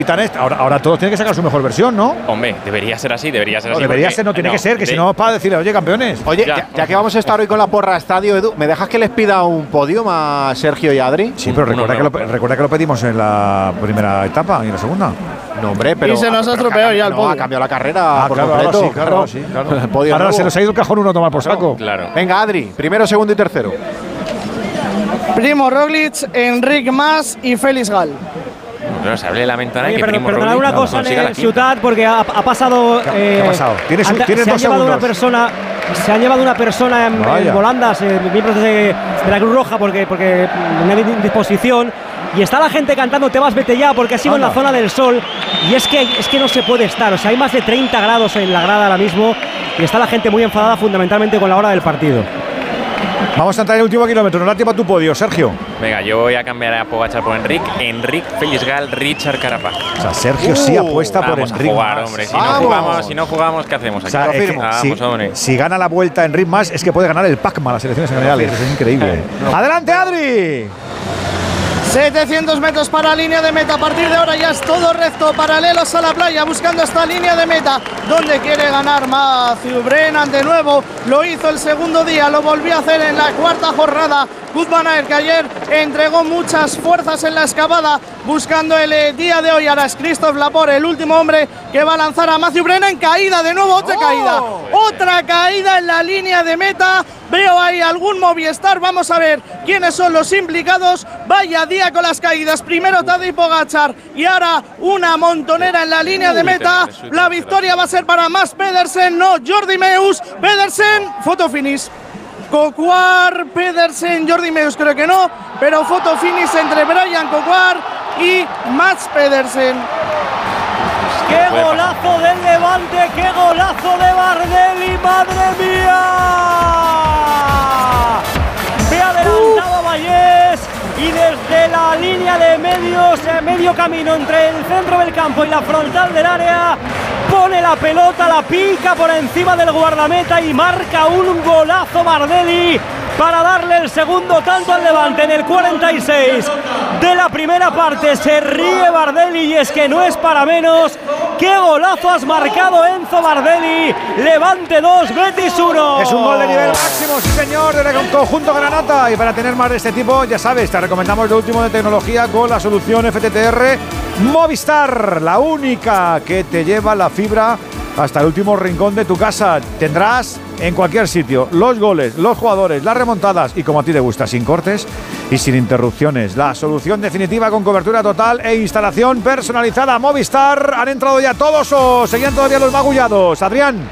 Ahora todos tienen que sacar su mejor versión, ¿no? Hombre, debería ser así. No tiene que ser, que si no, para decirle, oye, campeones. Oye, ya que vamos a estar hoy con la porra estadio, Edu, ¿me dejas que les pida un podium a Sergio y Adri? Sí, pero recuerda que lo pedimos en la primera etapa y en la segunda. No, hombre, pero. Y se nos ha estropeado ya el podio. Ha cambiado la carrera por claro, completo. Claro. Ahora se nos ha ido el cajón uno a tomar por saco. Claro. Venga, Adri, primero, segundo y tercero. Primo Roglic, Enric Mas y Félix Gal. Bueno, se hable de la ventana. Oye, que pero Primo perdonad Roglic una cosa en consiga el la Ciutat, porque ha pasado. ¿Qué ha pasado? Tienes se 2 ha llevado segundos. Se ha llevado una persona en volandas, miembros de la Cruz Roja, porque no hay indisposición. Y está la gente cantando "Te vas, vete ya", porque ha sido en la zona del sol. Y es que no se puede estar. O sea, hay más de 30 grados en la grada ahora mismo. Y está la gente muy enfadada, fundamentalmente con la hora del partido. Vamos a entrar en el último kilómetro. Nos da tiempo a tu podio, Sergio. Venga, yo voy a cambiar a Pogačar por Enric, Félix Gal, Richard Carapaz. O sea, Sergio sí apuesta por Enric. Vamos a jugar, hombre. Si no jugamos, ¿qué hacemos aquí? O sea, si gana la vuelta Enric Mas, es que puede ganar el PACMA, las elecciones generales. Eso es increíble. ¡Adelante, Adri! 700 metros para la línea de meta. A partir de ahora ya es todo recto, paralelos a la playa, buscando esta línea de meta, donde quiere ganar Mathieu Brennan de nuevo. Lo hizo el segundo día, lo volvió a hacer en la cuarta jornada. Wout van Aert, que ayer entregó muchas fuerzas en la excavada, buscando el día de hoy. Ahora es Christophe Laporte, el último hombre que va a lanzar a Mathieu Brennan. Caída de nuevo, otra caída en la línea de meta. Veo ahí algún Movistar, vamos a ver quiénes son los implicados. Vaya día con las caídas, primero Tadej Pogačar y ahora una montonera en la línea de meta. La victoria va a ser para Mads Pedersen, no Jordi Meeus. Pedersen, foto finish. Coquard, Pedersen, Jordi Meeus creo que no, pero foto finish entre Brian Coquard y Mads Pedersen. ¡Qué golazo del Levante! ¡Qué golazo de Bardelli! ¡Madre mía! Se ha adelantado Vallés y desde la línea de medio camino entre el centro del campo y la frontal del área, pone la pelota, la pica por encima del guardameta y marca un golazo Bardelli para darle el segundo tanto al Levante en el 46 de la primera parte. Se ríe Bardelli y es que no es para menos. ¡Qué golazo has marcado, Enzo Bardelli! Levante 2, Betis 1. Es un gol de nivel máximo, sí señor, del conjunto granata. Y para tener más de este tipo, ya sabes, te recomendamos lo último de tecnología con la solución FTTR Movistar, la única que te lleva la fibra hasta el último rincón de tu casa. Tendrás en cualquier sitio los goles, los jugadores, las remontadas y como a ti te gusta, sin cortes y sin interrupciones. La solución definitiva con cobertura total e instalación personalizada. Movistar. ¿Han entrado ya todos o seguían todavía los magullados? Adrián.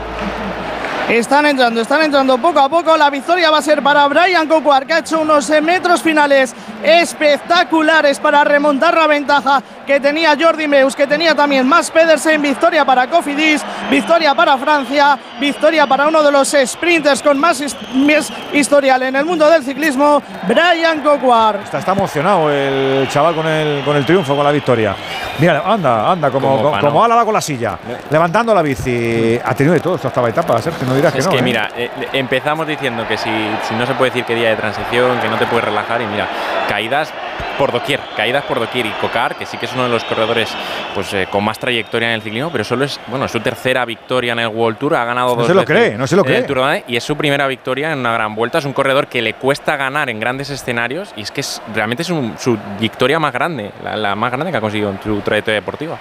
Están entrando poco a poco. La victoria va a ser para Brian Coquard, que ha hecho unos metros finales espectaculares para remontar la ventaja que tenía Jordi Meeus, que tenía también Mads Pedersen. Victoria para Cofidis, victoria para Francia, victoria para uno de los sprinters con más historial en el mundo del ciclismo, Brian Coquard. Está emocionado el chaval con el triunfo, con la victoria. Mira, anda como Álava con la silla, levantando la bici. Ha tenido de todo esta octava etapa, Sergio, no dirás que no. Es que mira, empezamos diciendo que si no se puede decir que día de transición, que no te puedes relajar, y mira, caídas por doquier. Y Coquard, que sí que es uno de los corredores pues con más trayectoria en el ciclismo, pero solo es su tercera victoria en el World Tour. Ha ganado dos veces. No se lo cree. El Tour de Danes, y es su primera victoria en una gran vuelta. Es un corredor que le cuesta ganar en grandes escenarios, y es que realmente es su victoria más grande, la más grande que ha conseguido en su trayectoria deportiva.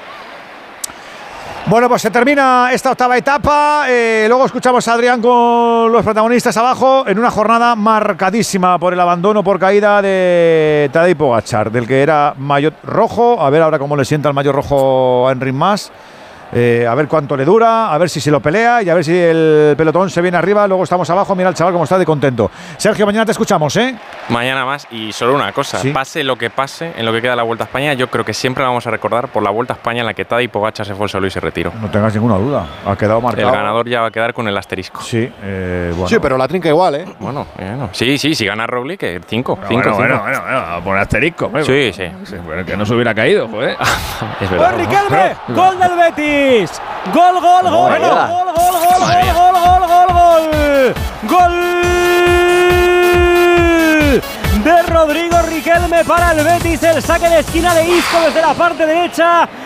Bueno, pues se termina esta octava etapa. Luego escuchamos a Adrián con los protagonistas abajo en una jornada marcadísima por el abandono por caída de Tadej Pogačar, del que era maillot rojo. A ver ahora cómo le sienta el maillot rojo a Enric Mas. A ver cuánto le dura, a ver si se lo pelea y a ver si el pelotón se viene arriba. Luego estamos abajo, mira el chaval cómo está de contento. Sergio, mañana te escuchamos, ¿eh? Mañana más, y solo una cosa, ¿sí? Pase lo que pase en lo que queda de la Vuelta a España, yo creo que siempre la vamos a recordar por la Vuelta a España en la que Tadej Pogačar se fue al solo y se retiró. No tengas ninguna duda, ha quedado marcado. El ganador ya va a quedar con el asterisco. Sí, bueno. Sí, pero la trinca igual, ¿eh? Bueno. Sí, si gana Roglic, 5. Bueno, por asterisco. Sí. Pero que no se hubiera caído, joder. Es verdad. Riquelme, gol del Betis. Gol. de Rodrigo Riquelme para el Betis. El saque de esquina de Isco desde la parte derecha.